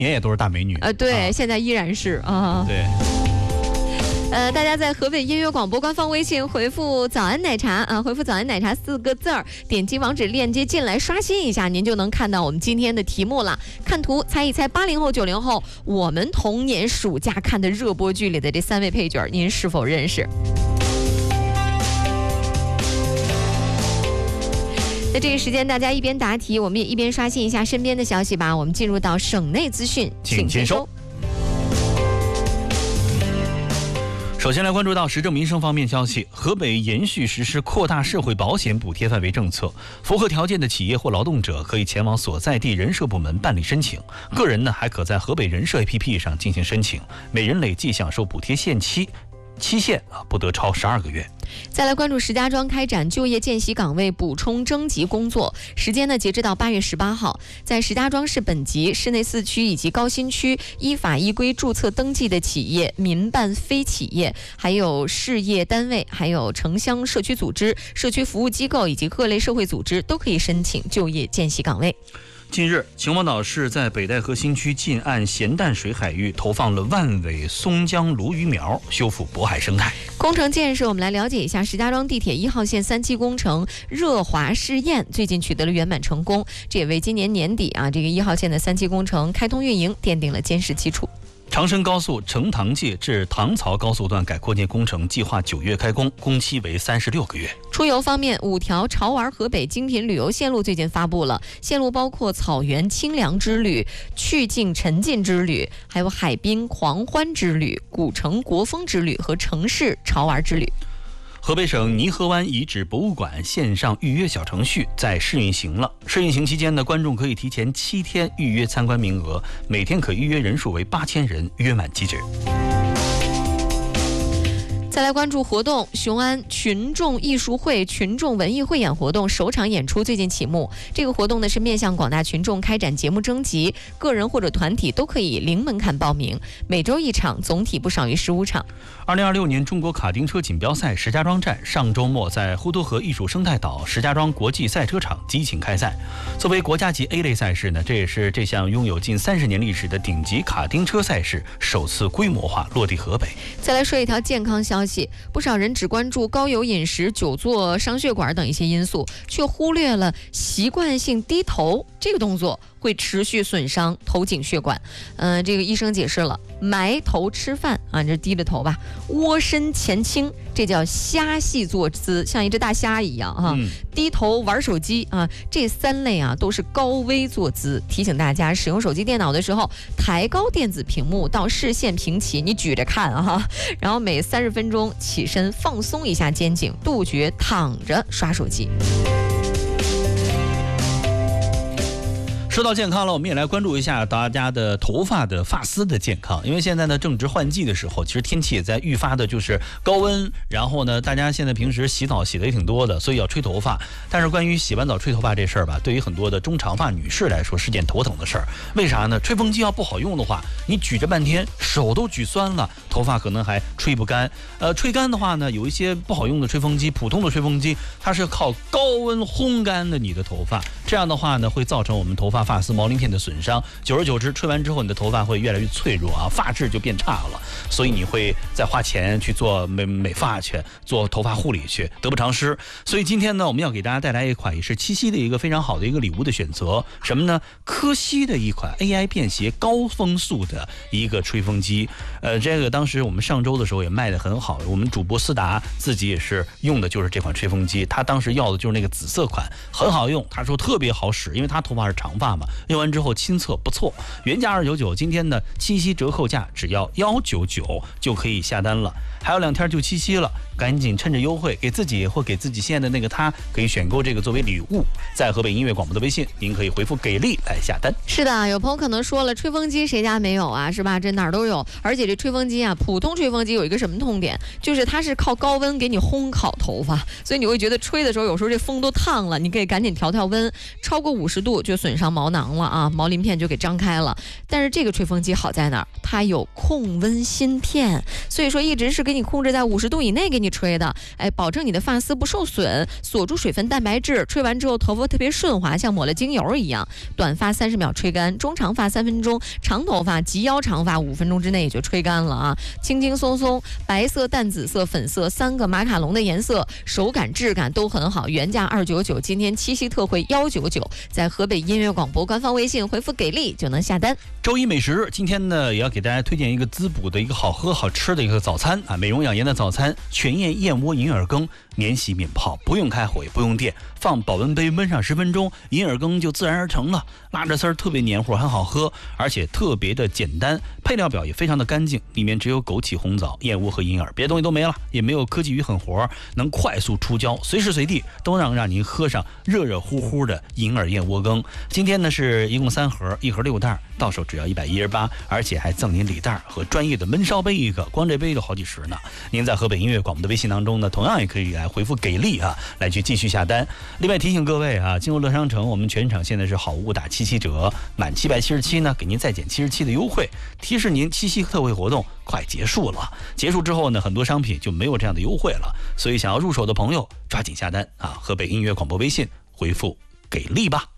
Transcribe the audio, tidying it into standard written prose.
年也都是大美女。 对，现在依然是啊。 对。 大家在河北音乐广播官方微信回复"早安奶茶"啊，回复"早安奶茶"4个字儿，点击网址链接进来刷新一下，您就能看到我们今天的题目了。看图猜一猜80后、90后我们童年暑假看的热播剧里的这3位配角，您是否认识？在这个时间，大家一边答题，我们也一边刷新一下身边的消息吧。我们进入到省内资讯， 请接收。首先来关注到时政民生方面消息，河北延续实施扩大社会保险补贴范围政策，符合条件的企业或劳动者可以前往所在地人社部门办理申请，个人呢还可在河北人社 APP 上进行申请，每人累计享受补贴期限不得超12个月。 再来关注石家庄开展就业见习岗位补充征集工作，时间呢截止到8月18号，在石家庄市本级、市内4区以及高新区依法依规注册登记的企业、民办非企业，还有事业单位，还有城乡社区组织、社区服务机构以及各类社会组织都可以申请就业见习岗位。 近日，秦皇岛市在北戴河新区近岸咸淡水海域投放了万尾松江鲈鱼苗，修复渤海生态。 工程建设，我们来了解一下石家庄地铁1号线3期工程热华试验最近取得了圆满成功，这也为今年年底这个1号线的3期工程开通运营奠定了坚实基础。 长深高速成塘界至唐曹高速段改扩建工程计划9月开工，工期为36个月。 出游方面，5条潮玩河北精品旅游线路最近发布了，线路包括草原清凉之旅、趣境沉浸之旅，还有海滨狂欢之旅、古城国风之旅和城市潮玩之旅。 河北省泥河湾遗址博物馆线上预约小程序在试运行了。试运行期间呢，观众可以提前7天预约参观名额，每天可预约人数为8000人，约满即止。 再来关注活动，雄安群众艺术会、群众文艺汇演活动首场演出最近启幕。这个活动呢是面向广大群众开展节目征集，个人或者团体都可以零门槛报名，每周1场，总体不少于15场。 2026年中国卡丁车锦标赛石家庄站上周末在呼沱河艺术生态岛石家庄国际赛车场激情开赛。作为国家级 A 类赛事呢，这也是这项拥有近30年历史的顶级卡丁车赛事首次规模化落地河北。 再来说一条健康消息，不少人只关注高油饮食、久坐、伤血管等一些因素，却忽略了习惯性低头这个动作会持续损伤头颈血管。这个医生解释了，埋头吃饭这是低着头吧，窝身前倾，这叫虾系坐姿，像一只大虾一样低头玩手机这3类都是高危坐姿。提醒大家，使用手机电脑的时候，抬高电子屏幕到视线平齐，你举着看然后每30分钟起身放松一下肩颈，杜绝躺着刷手机。 说到健康了，我们也来关注一下大家的头发的发丝的健康。因为现在呢正值换季的时候，其实天气也在愈发的就是高温，然后呢大家现在平时洗澡洗的也挺多的，所以要吹头发。但是关于洗完澡吹头发这事儿吧，对于很多的中长发女士来说是件头疼的事儿。为啥呢？吹风机要不好用的话，你举着半天手都举酸了，头发可能还吹不干。吹干的话呢，有一些不好用的吹风机，普通的吹风机它是靠高温烘干的你的头发，这样的话呢会造成我们头发发丝毛鳞片的损伤，久而久之，吹完之后你的头发会越来越脆弱发质就变差了，所以你会再花钱去做美发去，做头发护理去，得不偿失。所以今天呢，我们要给大家带来一款也是七夕的一个非常好的一个礼物的选择，什么呢？科西的一款 AI 便携高风速的一个吹风机。这个当时我们上周的时候也卖得很好，我们主播思达自己也是用的就是这款吹风机，他当时要的就是那个紫色款，很好用，他说特别好使，因为他头发是长发嘛，用完之后亲测不错，原价299，今天的七夕折扣价只要199就可以下单了。还有2天就七夕了，赶紧趁着优惠给自己或给自己心爱的那个他可以选购这个作为礼物。在河北音乐广播的微信，您可以回复给力来下单。 是的，有朋友可能说了，吹风机谁家没有是吧？这哪儿都有。而且这吹风机普通吹风机有一个什么痛点，就是它是靠高温给你烘烤头发，所以你会觉得吹的时候有时候这风都烫了，你可以赶紧调温，超过50度就损伤毛囊了毛鳞片就给张开了。但是这个吹风机好在哪儿？它有控温芯片，所以说一直是给你控制在50度以内给你吹的，保证你的发丝不受损，锁住水分蛋白质，吹完之后头发特别顺滑，像抹了精油一样，短发30秒吹干，中长发3分钟，长头发及腰长发5分钟之内也就吹干了啊，轻轻松松，白色、淡紫色、粉色3个马卡龙的颜色，手感质感都很好，原价299，今天七夕特惠199，在河北音乐广播官方微信回复给力就能下单。 周一美食，今天呢也要给大家推荐一个滋补的一个好喝好吃的一个早餐啊，美容养颜的早餐，全燕燕窝银耳羹，免洗免泡，不用开火也不用电，放保温杯焖上10分钟，银耳羹就自然而成了，拉着丝儿特别黏糊，很好喝，而且特别的简单，配料表也非常的干净，里面只有枸杞、红枣、燕窝和银耳，别的东西都没了，也没有科技与狠活，能快速出胶，随时随地都能让您喝上热热乎乎的银耳燕窝羹。今天呢是一共3盒，1盒6袋，到手只要118，而且还赠您礼袋和专业的焖烧杯一个，光这杯就好几十呢。您在河北音乐广播的微信当中呢，同样也可以来回复给力啊，来去继续下单。另外提醒各位啊，进入乐商城，我们全场现在是好物打77折，满777呢给您再减77的优惠。提示您七夕特惠活动快结束了，结束之后呢，很多商品就没有这样的优惠了，所以想要入手的朋友抓紧下单啊！河北音乐广播微信回复给力吧。